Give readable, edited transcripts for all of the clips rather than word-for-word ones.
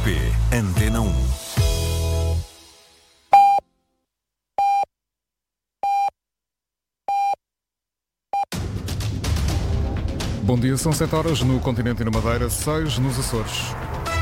RTP Antena 1. Bom dia, são 7 horas no continente e na Madeira, 6 nos Açores.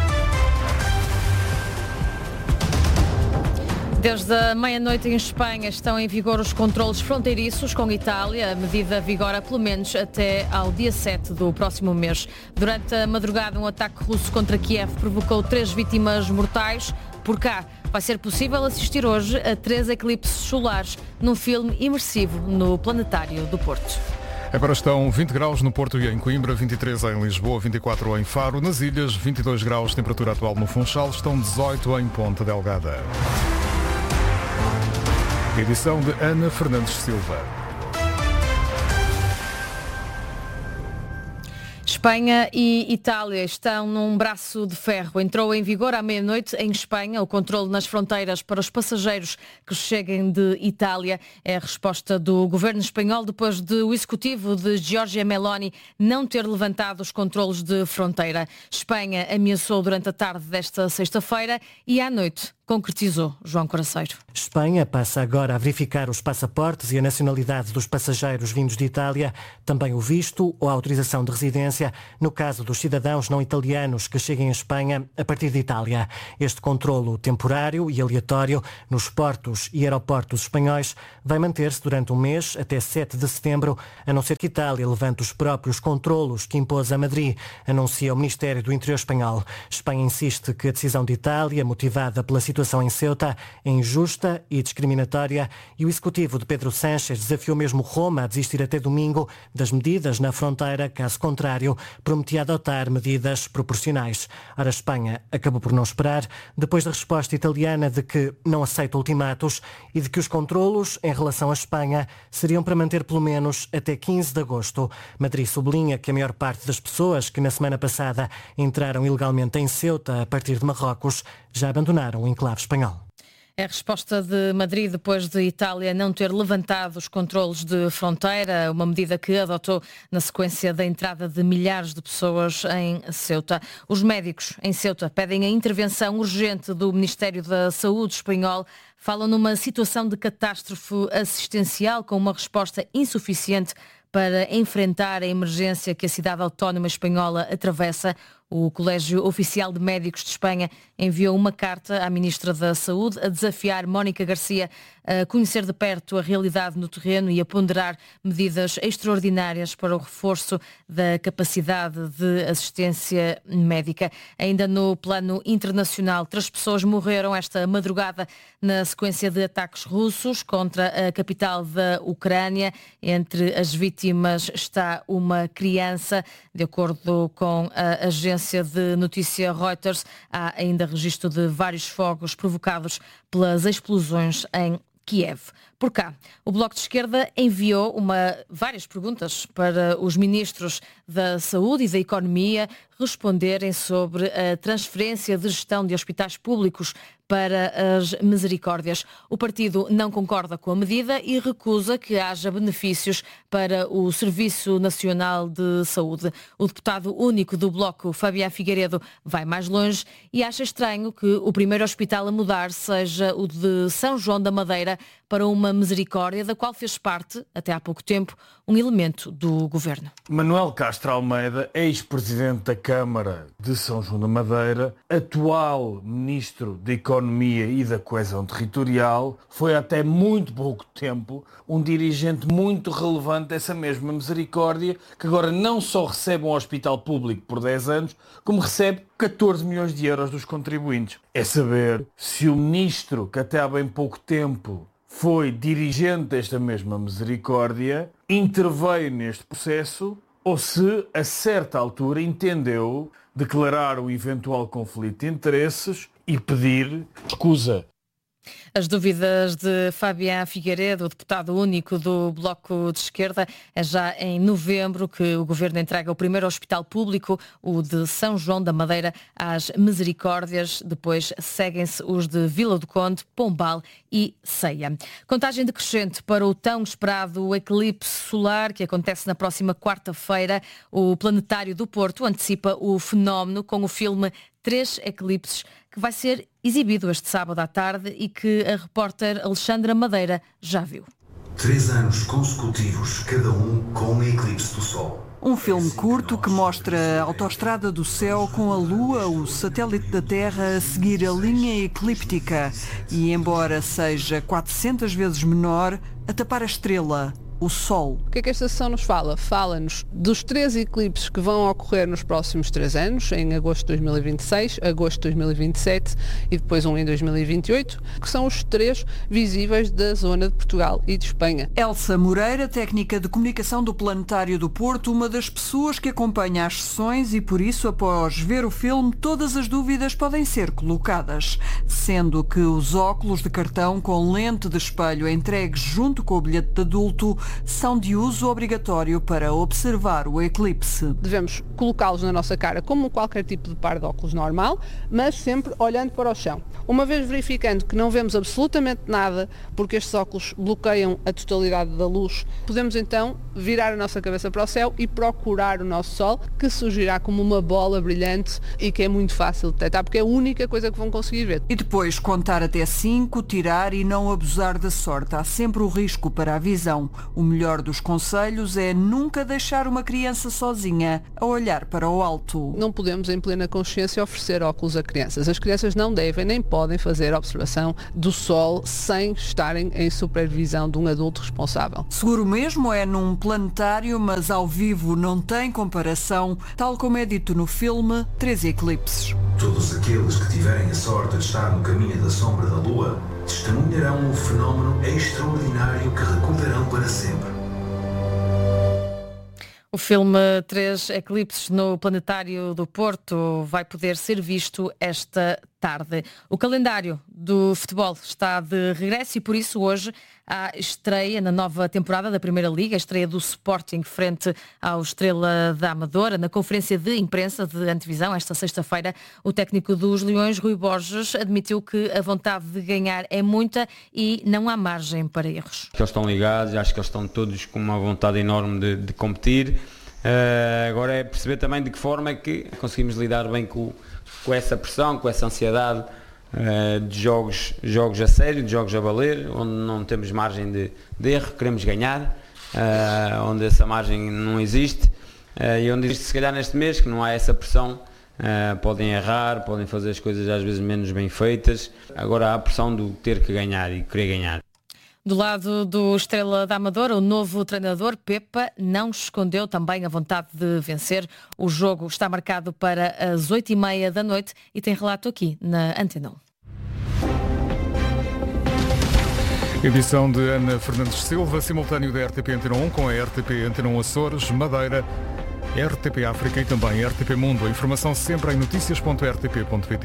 Desde a meia-noite em Espanha estão em vigor os controlos fronteiriços com Itália. A medida vigora pelo menos até ao dia 7 do próximo mês. Durante a madrugada, um ataque russo contra Kiev provocou 3 vítimas mortais. Por cá, vai ser possível assistir hoje a 3 eclipses solares num filme imersivo no Planetário do Porto. Agora estão 20 graus no Porto e em Coimbra, 23 em Lisboa, 24 em Faro. Nas ilhas, 22 graus, temperatura atual no Funchal, estão 18 em Ponta Delgada. Edição de Ana Fernandes Silva. Espanha e Itália estão num braço de ferro. Entrou em vigor à meia-noite em Espanha o controle nas fronteiras para os passageiros que cheguem de Itália. É a resposta do governo espanhol depois de o executivo de Giorgia Meloni não ter levantado os controlos de fronteira. Espanha ameaçou durante a tarde desta sexta-feira e à noite concretizou. João Coraceiro. Espanha passa agora a verificar os passaportes e a nacionalidade dos passageiros vindos de Itália, também o visto ou a autorização de residência, no caso dos cidadãos não italianos que cheguem à Espanha a partir de Itália. Este controlo temporário e aleatório nos portos e aeroportos espanhóis vai manter-se durante um mês, até 7 de setembro, a não ser que Itália levante os próprios controlos que impôs a Madrid, anuncia o Ministério do Interior espanhol. Espanha insiste que a decisão de Itália, motivada pela situação em Ceuta, é injusta e discriminatória, e o executivo de Pedro Sánchez desafiou mesmo Roma a desistir até domingo das medidas na fronteira, caso contrário, prometia adotar medidas proporcionais. Ora, a Espanha acabou por não esperar, depois da resposta italiana de que não aceita ultimatos e de que os controlos em relação à Espanha seriam para manter pelo menos até 15 de agosto. Madrid sublinha que a maior parte das pessoas que na semana passada entraram ilegalmente em Ceuta a partir de Marrocos já abandonaram o enclave espanhol. É a resposta de Madrid depois de Itália não ter levantado os controlos de fronteira, uma medida que adotou na sequência da entrada de milhares de pessoas em Ceuta. Os médicos em Ceuta pedem a intervenção urgente do Ministério da Saúde espanhol. Falam numa situação de catástrofe assistencial com uma resposta insuficiente para enfrentar a emergência que a cidade autónoma espanhola atravessa. O Colégio Oficial de Médicos de Espanha enviou uma carta à Ministra da Saúde a desafiar Mónica Garcia a conhecer de perto a realidade no terreno e a ponderar medidas extraordinárias para o reforço da capacidade de assistência médica. Ainda no plano internacional, 3 pessoas morreram esta madrugada na sequência de ataques russos contra a capital da Ucrânia. Entre as vítimas está uma criança. De acordo com a agência de notícia Reuters, há ainda registro de vários fogos provocados pelas explosões em Kiev. Por cá, o Bloco de Esquerda enviou várias perguntas para os ministros da Saúde e da Economia responderem sobre a transferência de gestão de hospitais públicos para as misericórdias. O partido não concorda com a medida e recusa que haja benefícios para o Serviço Nacional de Saúde. O deputado único do Bloco, Fabián Figueiredo, vai mais longe e acha estranho que o primeiro hospital a mudar seja o de São João da Madeira para uma misericórdia da qual fez parte, até há pouco tempo, um elemento do governo. Manuel Castro Almeida, ex-presidente da Câmara de São João da Madeira, atual ministro da Economia e da Coesão Territorial, foi até muito pouco tempo um dirigente muito relevante dessa mesma misericórdia, que agora não só recebe um hospital público por 10 anos, como recebe 14 milhões de euros dos contribuintes. É saber se o ministro, que até há bem pouco tempo foi dirigente desta mesma misericórdia, interveio neste processo ou se, a certa altura, entendeu declarar o eventual conflito de interesses e pedir escusa. As dúvidas de Fabián Figueiredo, o deputado único do Bloco de Esquerda. É já em novembro que o Governo entrega o primeiro hospital público, o de São João da Madeira, às Misericórdias. Depois seguem-se os de Vila do Conde, Pombal e Ceia. Contagem decrescente para o tão esperado eclipse solar, que acontece na próxima quarta-feira. O Planetário do Porto antecipa o fenómeno com o filme 3 eclipses, que vai ser exibido este sábado à tarde e que a repórter Alexandra Madeira já viu. 3 anos consecutivos, cada um com um eclipse do Sol. Um filme curto que mostra a autoestrada do céu com a Lua, o satélite da Terra, a seguir a linha eclíptica e, embora seja 400 vezes menor, a tapar a estrela, o Sol. O que é que esta sessão nos fala? Fala-nos dos 3 eclipses que vão ocorrer nos próximos 3 anos, em agosto de 2026, agosto de 2027 e depois um em 2028, que são os 3 visíveis da zona de Portugal e de Espanha. Elsa Moreira, técnica de comunicação do Planetário do Porto, uma das pessoas que acompanha as sessões e, por isso, após ver o filme, todas as dúvidas podem ser colocadas, sendo que os óculos de cartão com lente de espelho entregues junto com o bilhete de adulto são de uso obrigatório para observar o eclipse. Devemos colocá-los na nossa cara como qualquer tipo de par de óculos normal, mas sempre olhando para o chão. Uma vez verificando que não vemos absolutamente nada, porque estes óculos bloqueiam a totalidade da luz, podemos então virar a nossa cabeça para o céu e procurar o nosso Sol, que surgirá como uma bola brilhante e que é muito fácil de detectar, porque é a única coisa que vão conseguir ver. E depois contar até 5, tirar e não abusar da sorte. Há sempre o risco para a visão. O melhor dos conselhos é nunca deixar uma criança sozinha a olhar para o alto. Não podemos, em plena consciência, oferecer óculos a crianças. As crianças não devem nem podem fazer observação do Sol sem estarem em supervisão de um adulto responsável. Seguro mesmo é num planetário, mas ao vivo não tem comparação, tal como é dito no filme 3 eclipses. Todos aqueles que tiverem a sorte de estar no caminho da sombra da Lua testemunharão um fenómeno extraordinário que recordarão para sempre. O filme 3 Eclipses no Planetário do Porto vai poder ser visto esta tarde. O calendário do futebol está de regresso e por isso hoje há estreia na nova temporada da Primeira Liga, a estreia do Sporting frente ao Estrela da Amadora. Na conferência de imprensa de antevisão, esta sexta-feira, o técnico dos Leões, Rui Borges, admitiu que a vontade de ganhar é muita e não há margem para erros. Eles estão ligados, acho que eles estão todos com uma vontade enorme de competir. Agora é perceber também de que forma é que conseguimos lidar bem com essa pressão, com essa ansiedade de jogos a sério, de jogos a valer, onde não temos margem de erro, queremos ganhar, onde essa margem não existe e onde existe, se calhar neste mês, que não há essa pressão, podem errar, podem fazer as coisas às vezes menos bem feitas. Agora há a pressão do ter que ganhar e querer ganhar. Do lado do Estrela da Amadora, o novo treinador, Pepa, não escondeu também a vontade de vencer. O jogo está marcado para as 8h30 da noite e tem relato aqui na Antena 1. Edição de Ana Fernandes Silva, simultâneo da RTP Antena 1 com a RTP Antena 1 Açores, Madeira, RTP África e também RTP Mundo. A informação sempre em noticias.rtp.pt.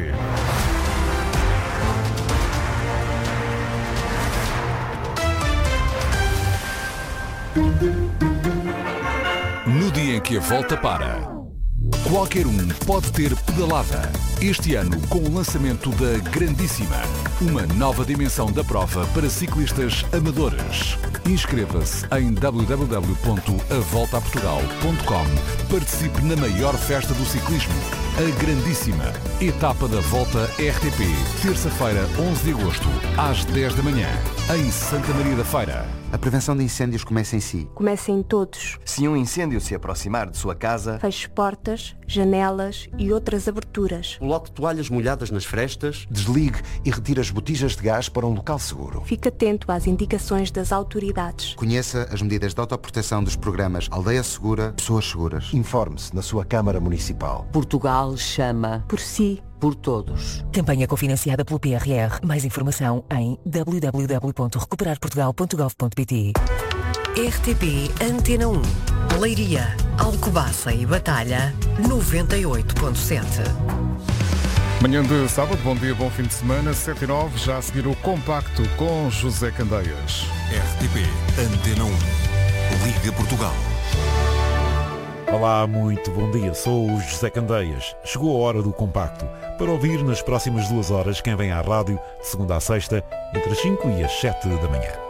No dia em que a volta para, qualquer um pode ter pedalada. Este ano, com o lançamento da Grandíssima, uma nova dimensão da prova para ciclistas amadores. Inscreva-se em www.avoltaportugal.com. Participe na maior festa do ciclismo, a Grandíssima. Etapa da Volta RTP, terça-feira, 11 de agosto, às 10 da manhã, em Santa Maria da Feira. A prevenção de incêndios começa em si. Começa em todos. Se um incêndio se aproximar de sua casa, feche portas, janelas e outras aberturas. Coloque toalhas molhadas nas frestas. Desligue e retire as botijas de gás para um local seguro. Fique atento às indicações das autoridades. Conheça as medidas de autoproteção dos programas Aldeia Segura, Pessoas Seguras. Informe-se na sua Câmara Municipal. Portugal chama por si. Por todos. Campanha cofinanciada pelo PRR. Mais informação em www.recuperarportugal.gov.pt. RTP Antena 1. Leiria, Alcobaça e Batalha 98.7. Manhã de sábado, bom dia, bom fim de semana, 7h09, já a seguir o Compacto com José Candeias. RTP Antena 1. Liga Portugal. Olá, muito bom dia, sou o José Candeias. Chegou a hora do Compacto, para ouvir nas próximas 2 horas quem vem à rádio, de segunda a sexta, entre as 5 e as 7 da manhã.